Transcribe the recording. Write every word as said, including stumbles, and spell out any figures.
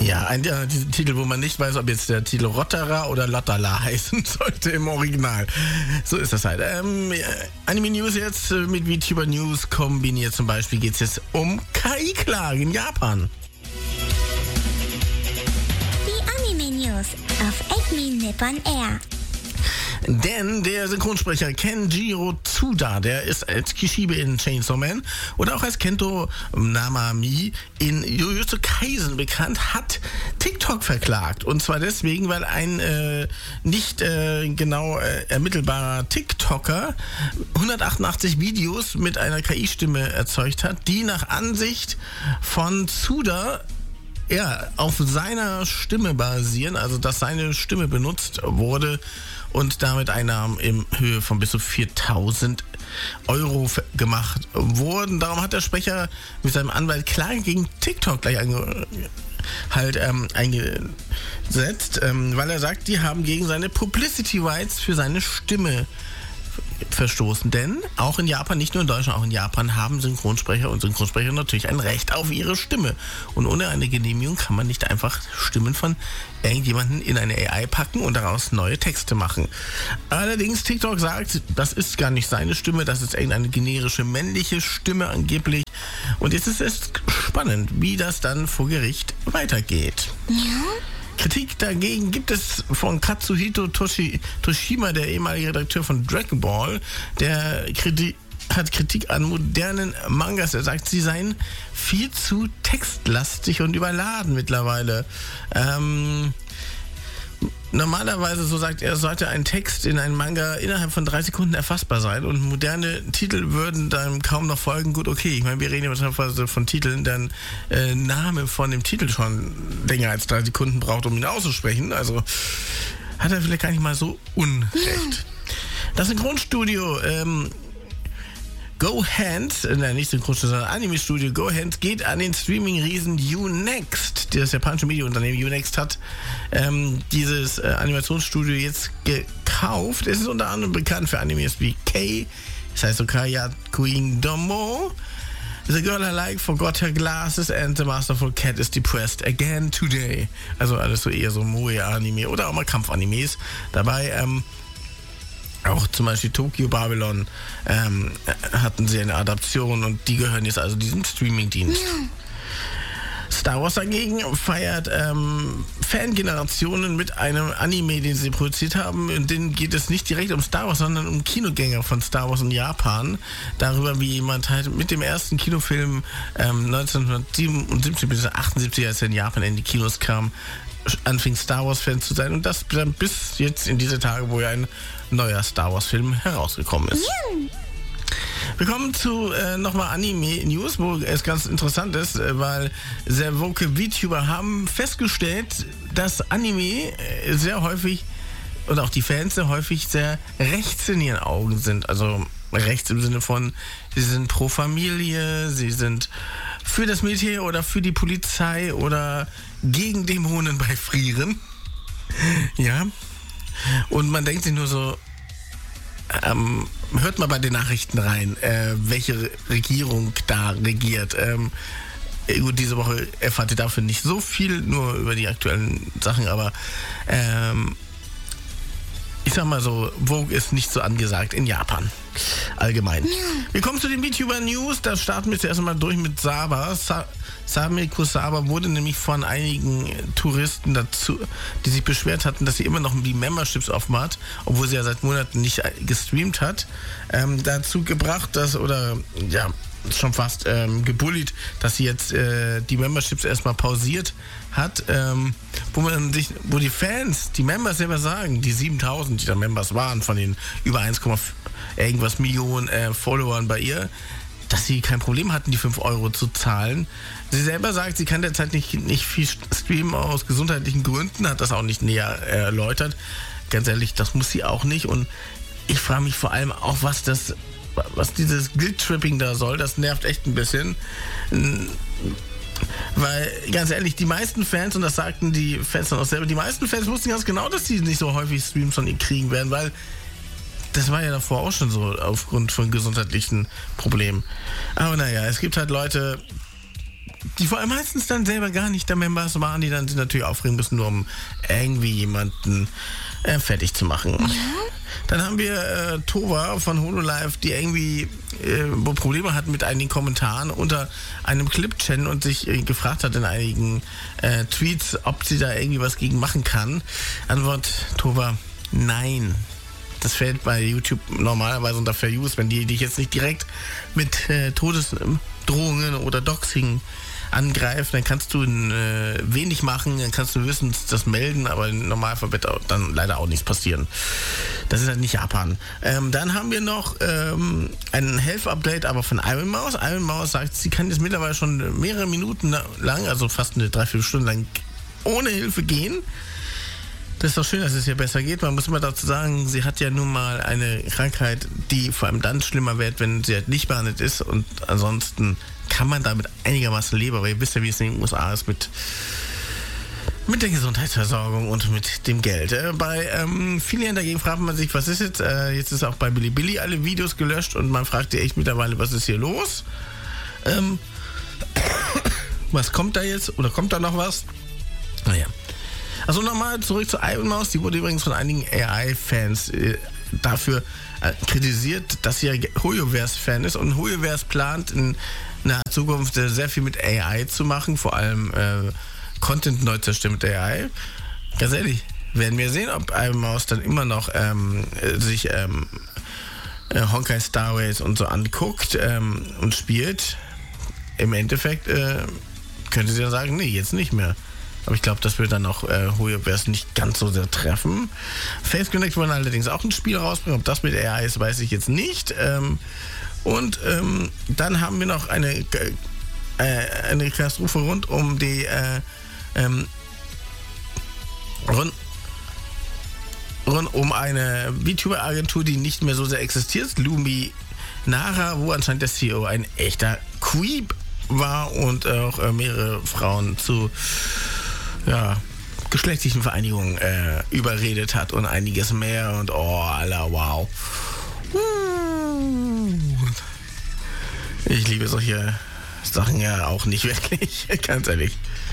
Ja, ein ja, diese Titel, wo man nicht weiß, ob jetzt der Titel Rotterer oder Lottala heißen sollte im Original. So ist das halt. Ähm, Anime News jetzt mit VTuber News kombiniert. Zum Beispiel geht es jetzt um K I-Klagen in Japan. Die Anime News auf Acme Nippon Air. Denn der Synchronsprecher Kenjiro Tsuda, der ist als Kishibe in Chainsaw Man oder auch als Kento Namami in Jujutsu Kaisen bekannt, hat TikTok verklagt. Und zwar deswegen, weil ein äh, nicht äh, genau äh, ermittelbarer TikToker hundertachtundachtzig Videos mit einer K I-Stimme erzeugt hat, die nach Ansicht von Tsuda ja, auf seiner Stimme basieren, also dass seine Stimme benutzt wurde und damit Einnahmen in Höhe von bis zu viertausend Euro gemacht wurden. Darum hat der Sprecher mit seinem Anwalt Klage gegen TikTok gleich einge halt ähm, eingesetzt, ähm, weil er sagt, die haben gegen seine Publicity Rights für seine Stimme verstoßen. Denn auch in Japan, nicht nur in Deutschland, auch in Japan haben Synchronsprecher und Synchronsprecher natürlich ein Recht auf ihre Stimme. Und ohne eine Genehmigung kann man nicht einfach Stimmen von irgendjemanden in eine A I packen und daraus neue Texte machen. Allerdings, TikTok sagt, das ist gar nicht seine Stimme, das ist irgendeine generische männliche Stimme angeblich. Und jetzt ist es spannend, wie das dann vor Gericht weitergeht. Ja? Kritik dagegen gibt es von Katsuhito Toshi, Toshima, der ehemalige Redakteur von Dragon Ball, der Kritik, hat Kritik an modernen Mangas. Er sagt, sie seien viel zu textlastig und überladen mittlerweile. Ähm, normalerweise, so sagt er, sollte ein Text in einem Manga innerhalb von drei Sekunden erfassbar sein und moderne Titel würden dann kaum noch folgen. Gut, okay, ich meine, wir reden ja beispielsweise von Titeln, dann äh, Name von dem Titel schon länger als drei Sekunden braucht, um ihn auszusprechen. Also hat er vielleicht gar nicht mal so unrecht. Das Synchronstudio ähm, Go Hands, nein, nicht Synchronstudio, sondern Anime-Studio Go Hands geht an den Streaming-Riesen Unext. Das japanische Medienunternehmen Unext hat ähm, dieses äh, Animationsstudio jetzt gekauft. Es ist unter anderem bekannt für Animes wie K, das heißt Okaya Queen Domo, The Girl I Like Forgot Her Glasses and The Masterful Cat is Depressed Again Today. Also alles so eher so Moe-Anime oder auch mal Kampf-Animes. Dabei, ähm, auch zum Beispiel Tokyo Babylon ähm, hatten sie eine Adaption und die gehören jetzt also diesem Streaming-Dienst. Ja. Star Wars dagegen feiert ähm, Fangenerationen mit einem Anime, den sie produziert haben. Und denen geht es nicht direkt um Star Wars, sondern um Kinogänger von Star Wars in Japan. Darüber, wie jemand halt mit dem ersten Kinofilm ähm, neunzehnhundertsiebenundsiebzig bis achtundsiebzig, als er in Japan in die Kinos kam, anfing Star Wars-Fan zu sein. Und das dann bis jetzt in diese Tage, wo ja ein neuer Star Wars-Film herausgekommen ist. Ja. Wir kommen zu äh, nochmal Anime-News, wo es ganz interessant ist, äh, weil sehr woke VTuber haben festgestellt, dass Anime äh, sehr häufig und auch die Fans sehr häufig sehr rechts in ihren Augen sind. Also rechts im Sinne von, sie sind pro Familie, sie sind für das Militär oder für die Polizei oder gegen Dämonen bei Frieren. Ja. Und man denkt sich nur so, ähm, hört mal bei den Nachrichten rein, äh, welche Regierung da regiert. Ähm, gut, diese Woche erfahrt ihr dafür nicht so viel, nur über die aktuellen Sachen, aber ähm, ich sag mal so, Vogue ist nicht so angesagt in Japan. Allgemein. Ja. Wir kommen zu den VTuber News. Da starten wir zuerst mal durch mit Saba. Sa- Samiko Saba wurde nämlich von einigen Touristen dazu, die sich beschwert hatten, dass sie immer noch die Memberships offen hat, obwohl sie ja seit Monaten nicht gestreamt hat, ähm, dazu gebracht, dass, oder ja, schon fast ähm, gebullied, dass sie jetzt äh, die Memberships erstmal pausiert hat, ähm, wo man sich, wo die Fans, die Members selber sagen, die siebentausend, die da Members waren, von den über eins Komma irgendwas Millionen äh, Followern bei ihr, dass sie kein Problem hatten, die fünf Euro zu zahlen. Sie selber sagt, sie kann derzeit nicht, nicht viel streamen aus gesundheitlichen Gründen, hat das auch nicht näher äh, erläutert. Ganz ehrlich, das muss sie auch nicht. Und ich frage mich vor allem auch, was das, was dieses Guilt-Tripping da soll. Das nervt echt ein bisschen. Weil, ganz ehrlich, die meisten Fans, und das sagten die Fans dann auch selber, die meisten Fans wussten ganz genau, dass sie nicht so häufig Streams von ihr kriegen werden, weil das war ja davor auch schon so, aufgrund von gesundheitlichen Problemen. Aber naja, es gibt halt Leute, die vor allem meistens dann selber gar nicht der Members waren, die dann sich natürlich aufregen müssen, nur um irgendwie jemanden äh, fertig zu machen. Ja. Dann haben wir äh, Tova von Hololive, die irgendwie äh, Probleme hat mit einigen Kommentaren unter einem Clip-Channel und sich äh, gefragt hat in einigen äh, Tweets, ob sie da irgendwie was gegen machen kann. Antwort Tova, nein. Das fällt bei YouTube normalerweise unter Fair Use, wenn die dich jetzt nicht direkt mit äh, Todesdrohungen oder Doxing angreifen, dann kannst du äh, wenig machen, dann kannst du höchstens das melden, aber im Normalfall wird dann leider auch nichts passieren. Das ist halt nicht Japan. Ähm, dann haben wir noch ähm, ein Health-Update, aber von Iron Mouse. Iron Mouse sagt, sie kann jetzt mittlerweile schon mehrere Minuten lang, also fast eine Dreiviertelstunde lang, ohne Hilfe gehen. Das ist doch schön, dass es ihr besser geht. Man muss immer dazu sagen, sie hat ja nun mal eine Krankheit, die vor allem dann schlimmer wird, wenn sie halt nicht behandelt ist. Und ansonsten kann man damit einigermaßen leben. Aber ihr wisst ja, wie es in den U S A ist mit, mit der Gesundheitsversorgung und mit dem Geld. Äh, bei ähm, vielen dagegen fragt man sich, was ist jetzt? Äh, jetzt ist auch bei Bilibili alle Videos gelöscht und man fragt sich echt mittlerweile, was ist hier los? Ähm, was kommt da jetzt? Oder kommt da noch was? Naja. Also nochmal zurück zu Iron Mouse, die wurde übrigens von einigen A I-Fans äh, dafür äh, kritisiert, dass sie ja Hoyoverse-Fan ist und Hoyoverse plant in naher Zukunft äh, sehr viel mit A I zu machen, vor allem äh, Content neu zu erstellen mit A I. Ganz ehrlich, werden wir sehen, ob Iron Mouse dann immer noch ähm, sich ähm, äh, Honkai Star Rail und so anguckt ähm, und spielt. Im Endeffekt äh, könnte sie dann sagen, nee, jetzt nicht mehr. Aber ich glaube, das wird dann auch äh, Hoyoverse nicht ganz so sehr treffen. Face Connect wollen allerdings auch ein Spiel rausbringen. Ob das mit A I ist, weiß ich jetzt nicht. Ähm, und ähm, dann haben wir noch eine, äh, eine Katastrophe rund um die äh, ähm, rund, rund um eine VTuber-Agentur, die nicht mehr so sehr existiert. Lumi Nara, wo anscheinend der C E O ein echter Creep war und auch äh, mehrere Frauen zu ja, geschlechtlichen Vereinigungen äh, überredet hat und einiges mehr und oh, Alter, wow. Ich liebe solche Sachen ja auch nicht wirklich, ganz ehrlich.